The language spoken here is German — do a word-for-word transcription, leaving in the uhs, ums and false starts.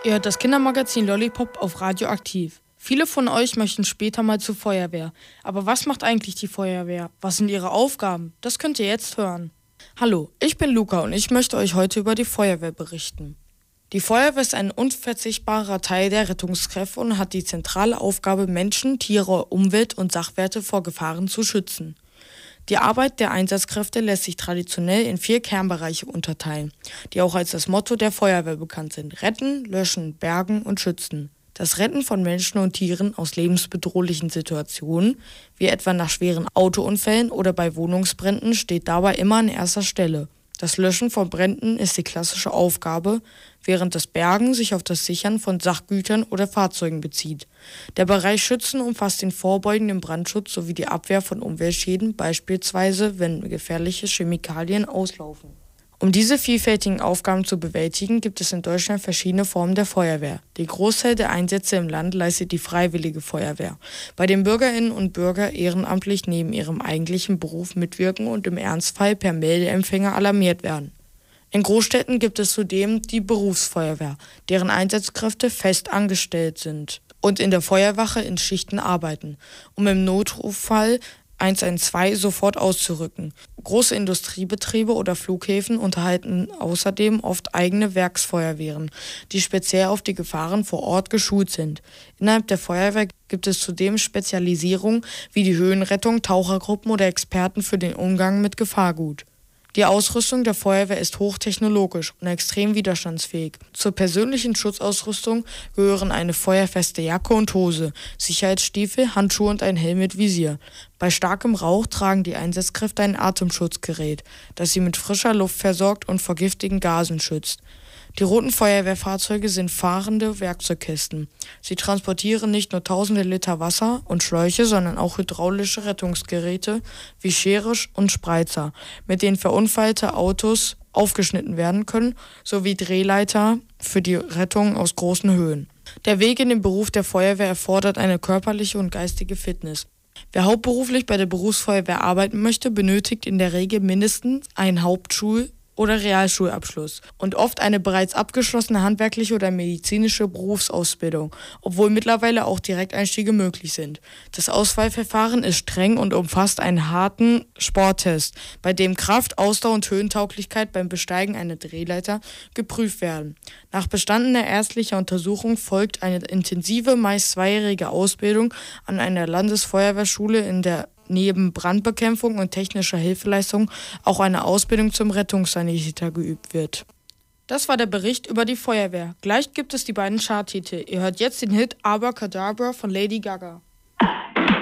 Ihr hört das Kindermagazin Lollipop auf Radioaktiv. Viele von euch möchten später mal zur Feuerwehr. Aber was macht eigentlich die Feuerwehr? Was sind ihre Aufgaben? Das könnt ihr jetzt hören. Hallo, ich bin Luca und ich möchte euch heute über die Feuerwehr berichten. Die Feuerwehr ist ein unverzichtbarer Teil der Rettungskräfte und hat die zentrale Aufgabe, Menschen, Tiere, Umwelt und Sachwerte vor Gefahren zu schützen. Die Arbeit der Einsatzkräfte lässt sich traditionell in vier Kernbereiche unterteilen, die auch als das Motto der Feuerwehr bekannt sind: Retten, Löschen, Bergen und Schützen. Das Retten von Menschen und Tieren aus lebensbedrohlichen Situationen, wie etwa nach schweren Autounfällen oder bei Wohnungsbränden, steht dabei immer an erster Stelle. Das Löschen von Bränden ist die klassische Aufgabe, während das Bergen sich auf das Sichern von Sachgütern oder Fahrzeugen bezieht. Der Bereich Schützen umfasst den vorbeugenden Brandschutz sowie die Abwehr von Umweltschäden, beispielsweise wenn gefährliche Chemikalien auslaufen. Um diese vielfältigen Aufgaben zu bewältigen, gibt es in Deutschland verschiedene Formen der Feuerwehr. Den Großteil der Einsätze im Land leistet die Freiwillige Feuerwehr, bei den Bürgerinnen und Bürgern ehrenamtlich neben ihrem eigentlichen Beruf mitwirken und im Ernstfall per Meldeempfänger alarmiert werden. In Großstädten gibt es zudem die Berufsfeuerwehr, deren Einsatzkräfte fest angestellt sind und in der Feuerwache in Schichten arbeiten, um im Notrufall eins eins zwei sofort auszurücken. Große Industriebetriebe oder Flughäfen unterhalten außerdem oft eigene Werksfeuerwehren, die speziell auf die Gefahren vor Ort geschult sind. Innerhalb der Feuerwehr gibt es zudem Spezialisierungen wie die Höhenrettung, Tauchergruppen oder Experten für den Umgang mit Gefahrgut. Die Ausrüstung der Feuerwehr ist hochtechnologisch und extrem widerstandsfähig. Zur persönlichen Schutzausrüstung gehören eine feuerfeste Jacke und Hose, Sicherheitsstiefel, Handschuhe und ein Helm mit Visier. Bei starkem Rauch tragen die Einsatzkräfte ein Atemschutzgerät, das sie mit frischer Luft versorgt und vor giftigen Gasen schützt. Die roten Feuerwehrfahrzeuge sind fahrende Werkzeugkisten. Sie transportieren nicht nur tausende Liter Wasser und Schläuche, sondern auch hydraulische Rettungsgeräte wie Schere und Spreizer, mit denen verunfallte Autos aufgeschnitten werden können, sowie Drehleiter für die Rettung aus großen Höhen. Der Weg in den Beruf der Feuerwehr erfordert eine körperliche und geistige Fitness. Wer hauptberuflich bei der Berufsfeuerwehr arbeiten möchte, benötigt in der Regel mindestens einen Hauptschul- oder Realschulabschluss und oft eine bereits abgeschlossene handwerkliche oder medizinische Berufsausbildung, obwohl mittlerweile auch Direkteinstiege möglich sind. Das Auswahlverfahren ist streng und umfasst einen harten Sporttest, bei dem Kraft, Ausdauer und Höhentauglichkeit beim Besteigen einer Drehleiter geprüft werden. Nach bestandener ärztlicher Untersuchung folgt eine intensive, meist zweijährige Ausbildung an einer Landesfeuerwehrschule, in der neben Brandbekämpfung und technischer Hilfeleistung auch eine Ausbildung zum Rettungssanitäter geübt wird. Das war der Bericht über die Feuerwehr. Gleich gibt es die beiden Charttitel. Ihr hört jetzt den Hit Abracadabra von Lady Gaga.